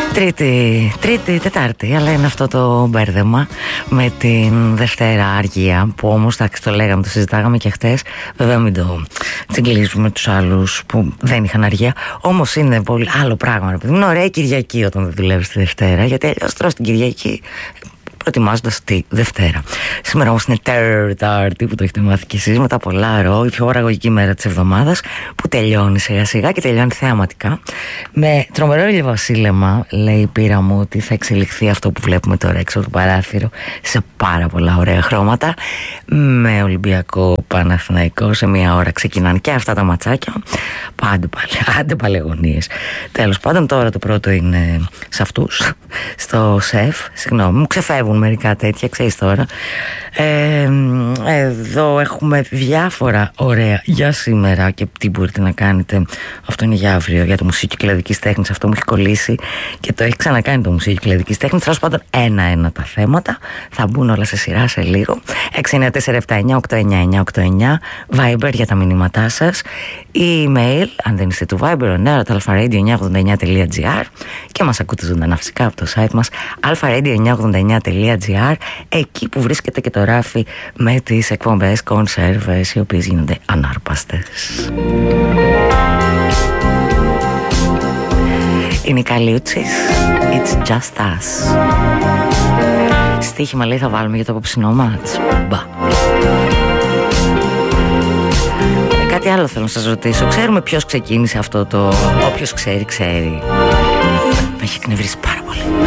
Τρίτη, Τετάρτη, αλλά είναι αυτό το μπέρδεμα με την Δευτέρα αργία, που όμως το λέγαμε, το συζητάγαμε και χτες. Βέβαια μην το τσιγκλίζουμε τους άλλους που δεν είχαν αργία, όμως είναι πολύ άλλο πράγμα. Είναι ωραία η Κυριακή όταν δεν δουλεύεις τη Δευτέρα, γιατί αλλιώς τρως την Κυριακή προετοιμάζοντας τη Δευτέρα. Σήμερα όμως είναι Τετάρτη, που το έχετε μάθει κι εσείς, μετά πολλά ρο, η πιο παραγωγική μέρα της εβδομάδας, που τελειώνει σιγά σιγά και τελειώνει θεαματικά. Με τρομερό ηλιοβασίλεμα, λέει η πείρα μου, ότι θα εξελιχθεί αυτό που βλέπουμε τώρα έξω από το παράθυρο σε πάρα πολλά ωραία χρώματα. Με Ολυμπιακό Παναθηναϊκό, σε μία ώρα ξεκινάνε και αυτά τα ματσάκια. Άντε πάλι αγωνίες. Τέλος πάντων, τώρα το πρώτο είναι σε αυτούς, στο ΣΕΦ. Συγγνώμη, μου ξεφεύγουν μερικά τέτοια, ξέρεις τώρα. Εδώ έχουμε διάφορα ωραία για σήμερα και τι μπορείτε να κάνετε. Αυτό είναι για αύριο, για το Μουσείο Κυκλαδικής Τέχνης. Αυτό μου έχει κολλήσει και το έχει ξανακάνει το Μουσείο Κυκλαδικής Τέχνης. Τέλος πάντων, ένα-ένα τα θέματα. Θα μπουν όλα σε σειρά σε λίγο. 694-79-899-899. Viber για τα μηνύματά σας. Email, αν δεν είστε του Viber, alpha-radio989.gr. Και μας ακούτε ζωντανά φυσικά από το site μας alpha-radio989.gr, εκεί που βρίσκεται και το ράφι με τις εκπομπές κονσέρβες, οι οποίες γίνονται ανάρπαστες. Είναι η Καλίουτσης, It's Just Us. Στοίχημα λέει θα βάλουμε για το απόψινό μάτς. Μπα. Κάτι άλλο θέλω να σας ρωτήσω. Ξέρουμε ποιος ξεκίνησε αυτό το... Όποιος ξέρει, ξέρει. Με έχει εκνευρίσει πάρα πολύ.